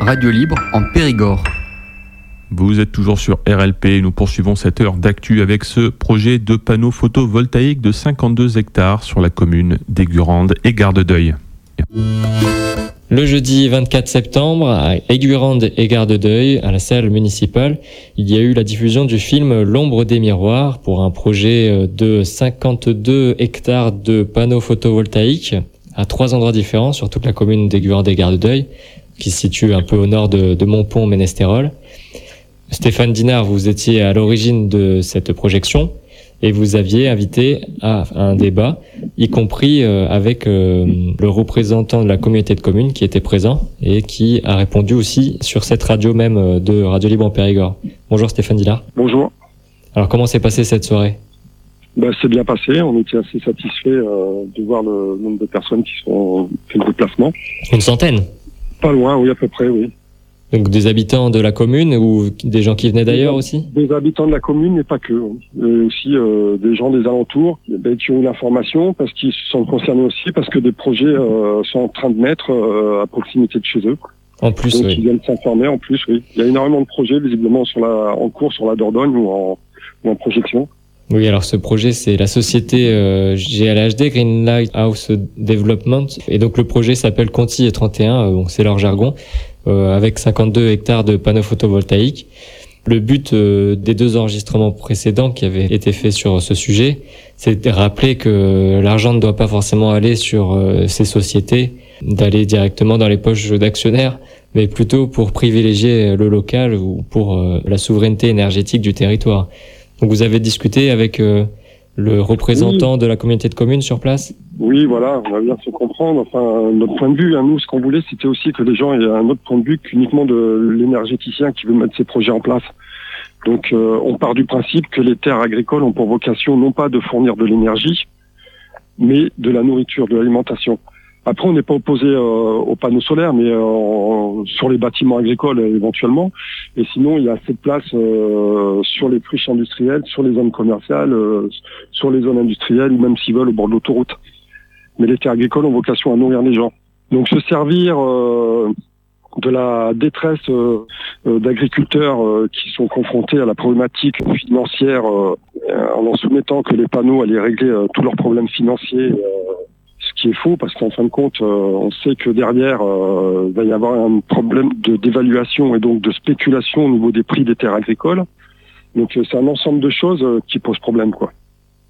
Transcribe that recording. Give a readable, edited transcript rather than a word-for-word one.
radio libre en Périgord. Vous êtes toujours sur RLP, nous poursuivons cette heure d'actu avec ce projet de panneaux photovoltaïques de 52 hectares sur la commune d'Aiguerande et Gardedeuil. Le jeudi 24 septembre, à Aiguerande et Gardedeuil, à la salle municipale, il y a eu la diffusion du film L'ombre des miroirs pour un projet de 52 hectares de panneaux photovoltaïques à 3 endroits différents sur toute la commune d'Aiguerande et Gardedeuil, qui se situe un peu au nord de Montpont-Ménestérol. Stéphane Dinard, vous étiez à l'origine de cette projection et vous aviez invité à un débat, y compris avec le représentant de la communauté de communes qui était présent et qui a répondu aussi sur cette radio même de Radio Libre en Périgord. Bonjour Stéphane Dinard. Bonjour. Alors comment s'est passée cette soirée ? C'est bien passé, on était assez satisfaits de voir le nombre de personnes qui sont fait le déplacement. Une centaine ? Pas loin, oui, à peu près, oui. Donc des habitants de la commune ou des gens qui venaient d'ailleurs aussi ? Des habitants de la commune, mais pas que. Aussi des gens des alentours qui ont eu l'information parce qu'ils se sont concernés aussi, parce que des projets sont en train de naître à proximité de chez eux. En plus, donc, oui. Ils viennent s'informer, en plus, oui. Il y a énormément de projets, visiblement, en cours sur la Dordogne ou en projection. Oui, alors ce projet, c'est la société GLHD, Green Lighthouse Development. Et donc le projet s'appelle Conti 31, donc c'est leur jargon, avec 52 hectares de panneaux photovoltaïques. Le but des 2 enregistrements précédents qui avaient été faits sur ce sujet, c'est de rappeler que l'argent ne doit pas forcément aller sur ces sociétés, d'aller directement dans les poches d'actionnaires, mais plutôt pour privilégier le local ou pour la souveraineté énergétique du territoire. Donc vous avez discuté avec le représentant de la communauté de communes sur place ? Oui, voilà, on va bien se comprendre. Enfin, notre point de vue, nous, ce qu'on voulait, c'était aussi que les gens aient un autre point de vue qu'uniquement de l'énergéticien qui veut mettre ses projets en place. Donc, on part du principe que les terres agricoles ont pour vocation non pas de fournir de l'énergie, mais de la nourriture, de l'alimentation. Après, on n'est pas opposé aux panneaux solaires, mais sur les bâtiments agricoles éventuellement. Et sinon, il y a assez de place sur les friches industrielles, sur les zones commerciales, sur les zones industrielles, ou même s'ils veulent au bord de l'autoroute. Mais les terres agricoles ont vocation à nourrir les gens. Donc se servir de la détresse d'agriculteurs qui sont confrontés à la problématique financière en leur soumettant que les panneaux allaient régler tous leurs problèmes financiers, ce qui est faux, parce qu'en fin de compte, on sait que derrière, il va y avoir un problème d'évaluation et donc de spéculation au niveau des prix des terres agricoles. Donc c'est un ensemble de choses qui posent problème, quoi.